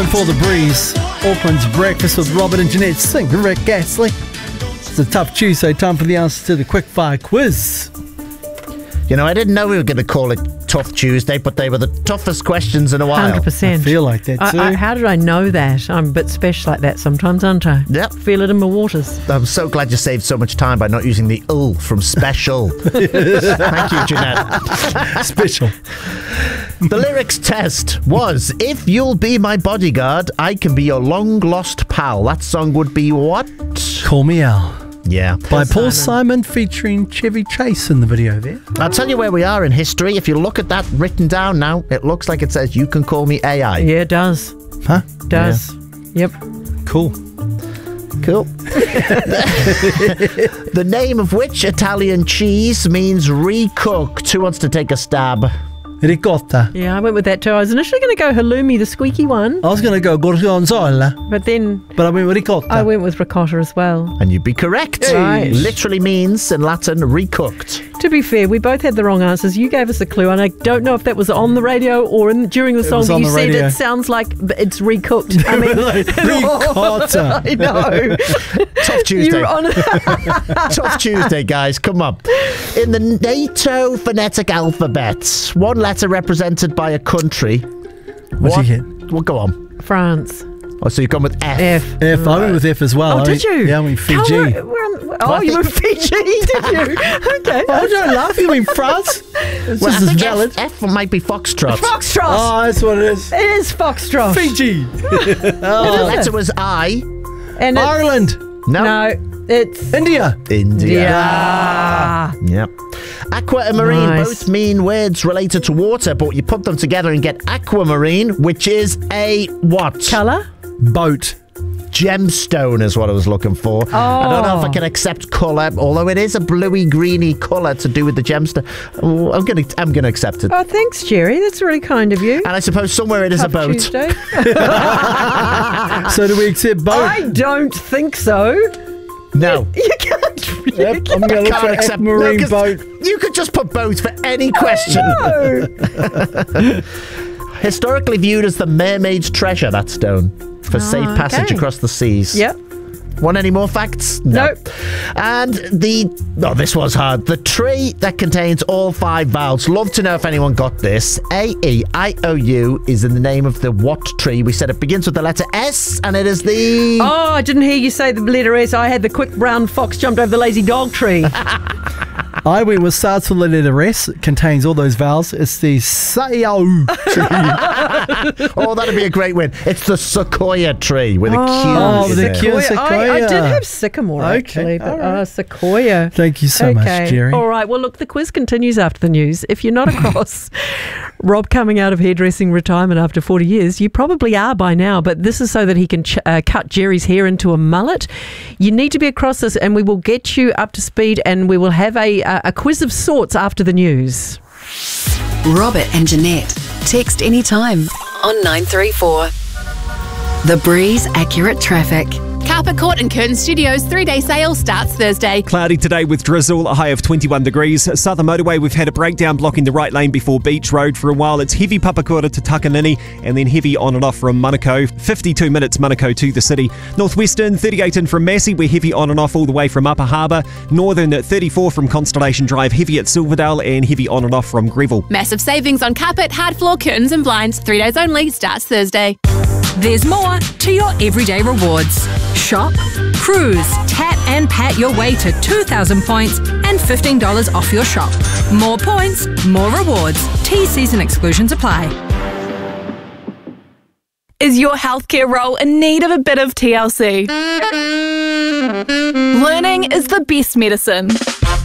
time for The Breeze. Auckland's Breakfast with Robert and Jeanette. Singer Rick Astley. It's a tough Tuesday. Time for the answer to the quickfire quiz. You know, I didn't know we were going to call it Tough Tuesday, but they were the toughest questions in a while. 100%. I feel like that too. How did I know that? I'm a bit special like that sometimes, aren't I? Yep. Feel it in my waters. I'm so glad you saved so much time by not using the "ul" from special. Thank you, Jeanette. Special. The lyrics test was, if you'll be my bodyguard, I can be your long-lost pal. That song would be what? Call Me Al. Yeah. By Paul Simon featuring Chevy Chase in the video there. I'll tell you where we are in history. If you look at that written down now, it looks like it says, you can call me AI. Yeah, it does. Huh? Does. Yeah. Yep. Cool. Cool. The name of which Italian cheese means recooked? Who wants to take a stab? Ricotta. Yeah, I went with that too. I was initially going to go halloumi, the squeaky one. I was going to go gorgonzola, But then but I went with ricotta. I went with ricotta as well. And you'd be correct. Right. Literally means, in Latin, recooked. To be fair, we both had the wrong answers. You gave us a clue, and I don't know if that was on the radio or during the song, was but on you the said radio. it sounds like it's recooked. I mean, Ricotta. I know. Tough Tuesday. You're on Tough Tuesday, guys. Come on. In the NATO phonetic alphabet, one letter represented by a country. What'd you get? Well, go on. France. Oh, so you've gone with F. F. F. I went with F as well. Oh, did you? Yeah, I went Fiji. You went Fiji, did you? Okay. Oh, don't laugh. You mean France? This Well, I is think valid. F might be Foxtrot. Foxtrot. Oh, that's what it is. It is Foxtrot. Fiji. The letter was I. And it's- Ireland. No, it's India. India. yeah. Yep. Aqua and marine Nice. both mean words related to water, but you put them together and get aquamarine, which is a what? Colour? Boat. Gemstone is what I was looking for. I don't know if I can accept colour, although it is a bluey greeny colour to do with the gemstone. Oh, I'm gonna accept it. Oh, thanks, Jerry. That's really kind of you. And I suppose somewhere it is a Tough boat. Tuesday. So do we accept boat? I don't think so. No. You can't. Yep, I'm going to look for Can't an accept marine no, 'cause boat. You could just put boat for any question. No. Historically viewed as the mermaid's treasure, that stone, for safe passage okay. across the seas. Yep. Want any more facts? No. Nope. And this was hard. The tree that contains all 5 vowels. Love to know if anyone got this. A-E-I-O-U is in the name of the what tree? We said it begins with the letter S, and it is the... Oh, I didn't hear you say the letter S. I had the quick brown fox jumped over the lazy dog tree. I went with starts with the letter S. It contains all those vowels. It's the Sayau tree. Oh, that'd be a great win. It's the sequoia tree with a Q. Oh, in with a there. Q. Sequoia. I did have sycamore, Okay, actually, but all right. sequoia. Thank you so much, Jerry. All right. Well, look, the quiz continues after the news. If you're not across Rob coming out of hairdressing retirement after 40 years, you probably are by now, but this is so that he can cut Jerry's hair into a mullet. You need to be across this, and we will get you up to speed, and we will have a quiz of sorts after the news. Robert and Jeanette. Text anytime on 934. The Breeze Accurate Traffic. Carpet Court and Curtin Studios 3-day sale starts Thursday. Cloudy today with drizzle, a high of 21 degrees. Southern Motorway, we've had a breakdown blocking the right lane before Beach Road for a while. It's heavy Papakura to Takanini and then heavy on and off from Manukau. 52 minutes Manukau to the city. Northwestern, 38 in from Massey. We're heavy on and off all the way from Upper Harbour. Northern, 34 from Constellation Drive. Heavy at Silverdale and heavy on and off from Greville. Massive savings on carpet, hard floor, curtains and blinds. 3 days only, starts Thursday. There's more to your everyday rewards. Shop, cruise, tap and pat your way to 2,000 points and $15 off your shop. More points, more rewards. T-Season exclusions apply. Is your healthcare role in need of a bit of TLC? Learning is the best medicine.